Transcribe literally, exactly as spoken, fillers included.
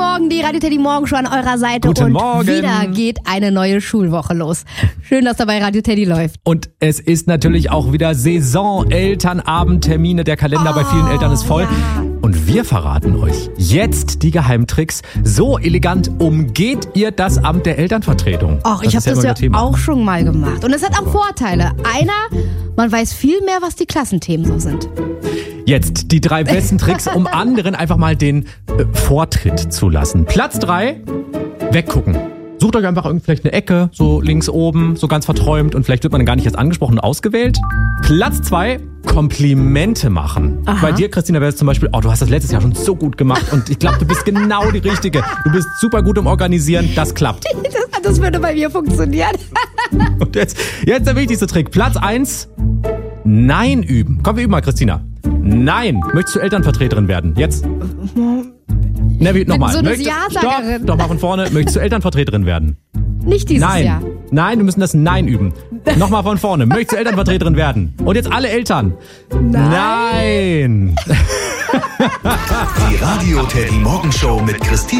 Morgen, die Radio Teddy Morgenshow an eurer Seite. Guten und Morgen. wieder geht eine neue Schulwoche los. Schön, dass dabei Radio Teddy läuft. Und es ist natürlich auch wieder Saison, Elternabendtermine, der Kalender Oh, bei vielen Eltern ist voll. ja. Und wir verraten euch jetzt die Geheimtricks. So elegant umgeht ihr das Amt der Elternvertretung. Ach, ich habe ist ja das immer ja unser Thema. auch schon mal gemacht. Und es hat auch Vorteile. Einer, man weiß viel mehr, was die Klassenthemen so sind. Jetzt die drei besten Tricks, um anderen einfach mal den äh, Vortritt zu lassen. Platz drei, weggucken. Sucht euch einfach irgendwie vielleicht eine Ecke, so links oben, so ganz verträumt und vielleicht wird man dann gar nicht erst angesprochen und ausgewählt. Platz zwei, Komplimente machen. Aha. Bei dir, Christina, wäre es zum Beispiel, oh, du hast das letztes Jahr schon so gut gemacht und ich glaube, du bist genau die Richtige. Du bist super gut im Organisieren, das klappt. Das, das würde bei mir funktionieren. Und jetzt, jetzt der wichtigste Trick. Platz eins, Nein üben. Komm, wir üben mal, Christina. Nein. Möchtest du Elternvertreterin werden? Jetzt. Ne, wie, nochmal. so eine Möchtest- Ja-Sagerin. Stopp, doch mal von vorne. Möchtest du Elternvertreterin werden? Nicht dieses Nein. Jahr. Nein, wir müssen das Nein üben. Nochmal von vorne. Möchtest du Elternvertreterin werden? Und jetzt alle Eltern. Nein. Die Radio Teddy Morgenshow mit Christina